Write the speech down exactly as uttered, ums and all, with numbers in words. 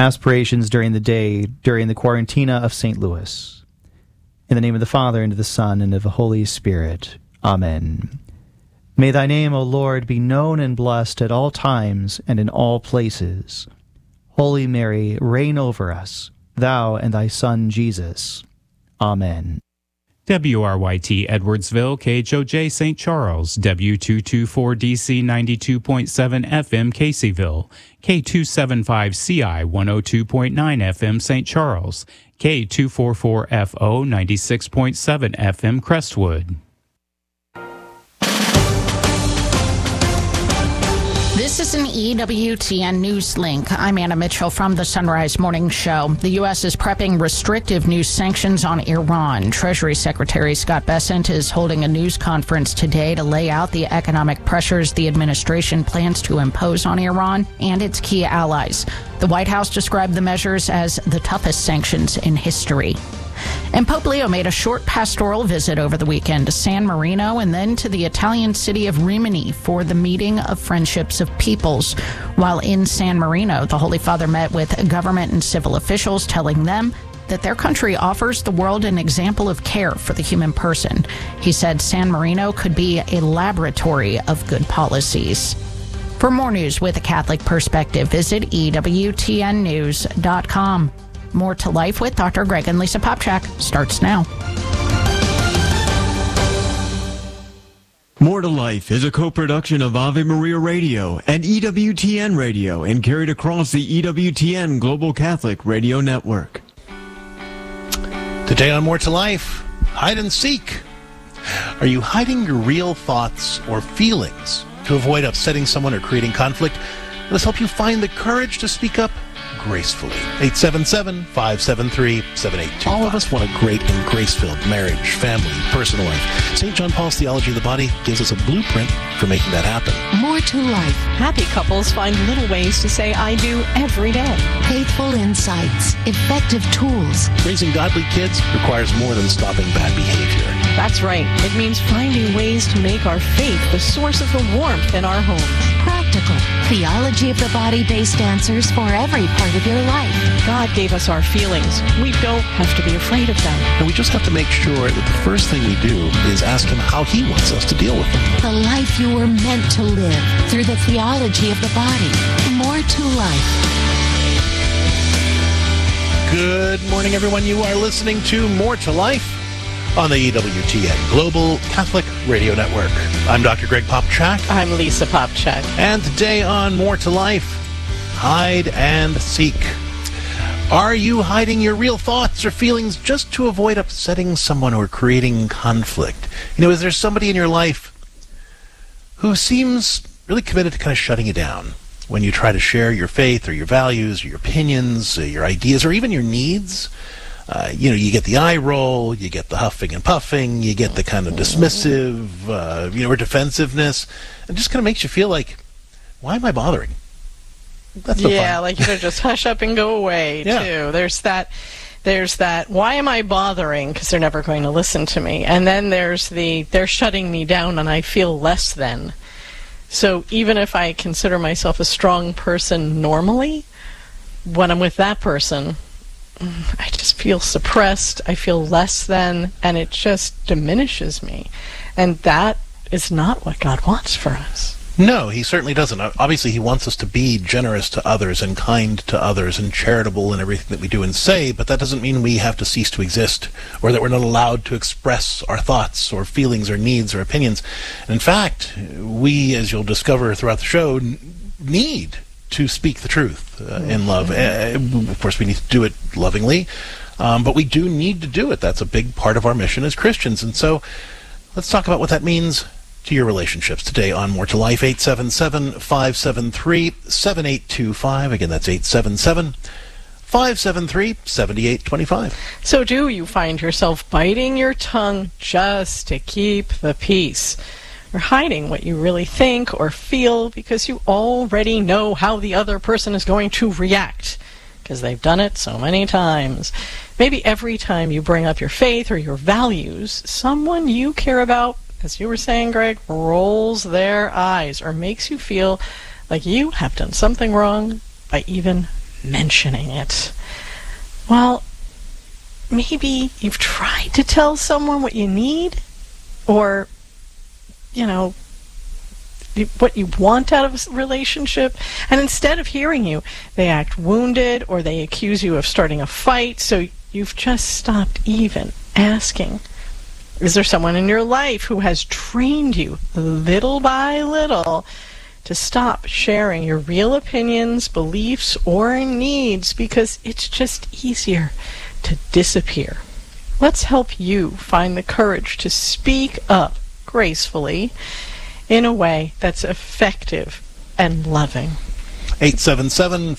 aspirations during the day during the Quarantina of Saint Louis. In the name of the Father, and of the Son, and of the Holy Spirit. Amen. May thy name, O Lord, be known and blessed at all times and in all places. Holy Mary, reign over us, thou and thy Son Jesus. Amen. W R Y T Edwardsville, K H O J Saint Charles, W two twenty-four D C ninety-two point seven F M Caseyville, K two seventy-five C I one oh two point nine F M Saint Charles, K two forty-four F O ninety-six point seven F M Crestwood. This is an E W T N News Link. I'm Anna Mitchell from the Sunrise Morning Show. The U S is prepping restrictive new sanctions on Iran. Treasury Secretary Scott Bessent is holding a news conference today to lay out the economic pressures the administration plans to impose on Iran and its key allies. The White House described the measures as the toughest sanctions in history. And Pope Leo made a short pastoral visit over the weekend to San Marino and then to the Italian city of Rimini for the meeting of Friendships of Peoples. While in San Marino, the Holy Father met with government and civil officials, telling them that their country offers the world an example of care for the human person. He said San Marino could be a laboratory of good policies. For more news with a Catholic perspective, visit E W T N news dot com. More to Life with Doctor Greg and Lisa Popchak starts now. More to Life is a co-production of Ave Maria Radio and E W T N Radio and carried across the E W T N Global Catholic Radio Network. Today on More to Life, hide and seek. Are you hiding your real thoughts or feelings to avoid upsetting someone or creating conflict? Let us help you find the courage to speak up gracefully. eight seven seven, five seven three, seven eight two five. All of us want a great and grace-filled marriage, family, personal life. Saint John Paul's Theology of the Body gives us a blueprint for making that happen. More to Life. Happy couples find little ways to say I do every day. Faithful insights. Effective tools. Raising godly kids requires more than stopping bad behavior. That's right. It means finding ways to make our faith the source of the warmth in our homes. Practical. Theology of the Body-based answers for every part of your life. God gave us our feelings. We don't have to be afraid of them. And we just have to make sure that the first thing we do is ask Him how He wants us to deal with them. The life you were meant to live through the theology of the body. More to Life. Good morning, everyone. You are listening to More to Life on the E W T N Global Catholic Radio Network. I'm Doctor Greg Popchak. I'm Lisa Popchak. And today on More to Life, hide and seek. Are you hiding your real thoughts or feelings just to avoid upsetting someone or creating conflict? You know, is there somebody in your life who seems really committed to kind of shutting you down when you try to share your faith or your values or your opinions or your ideas or even your needs? Uh, you know, you get the eye roll, you get the huffing and puffing, you get the kind of dismissive, uh, you know, or defensiveness. It just kind of makes you feel like, why am I bothering? That's yeah, like, you know, just hush up and go away, yeah. too. There's that, there's that, why am I bothering? Because they're never going to listen to me. And then there's the, they're shutting me down and I feel less than. So even if I consider myself a strong person normally, when I'm with that person, I just feel suppressed, I feel less than, and it just diminishes me. And that is not what God wants for us. No, He certainly doesn't. Obviously, He wants us to be generous to others and kind to others and charitable in everything that we do and say, but that doesn't mean we have to cease to exist or that we're not allowed to express our thoughts or feelings or needs or opinions. And in fact, we, as you'll discover throughout the show, need to speak the truth uh, in love. Uh, of course, we need to do it lovingly, um, but we do need to do it. That's a big part of our mission as Christians. And so let's talk about what that means to your relationships today on More to Life. Eight seven seven, five seven three, seven eight two five. Again, that's eight seven seven, five seven three, seven eight two five. So do you find yourself biting your tongue just to keep the peace? Or hiding what you really think or feel because you already know how the other person is going to react because they've done it so many times. Maybe every time you bring up your faith or your values, someone you care about, as you were saying, Greg, rolls their eyes or makes you feel like you have done something wrong by even mentioning it. Well, maybe you've tried to tell someone what you need, or, you know, what you want out of a relationship, and instead of hearing you, they act wounded, or they accuse you of starting a fight, so you've just stopped even asking. Is there someone in your life who has trained you little by little to stop sharing your real opinions, beliefs, or needs because it's just easier to disappear? Let's help you find the courage to speak up gracefully in a way that's effective and loving. eight seven seven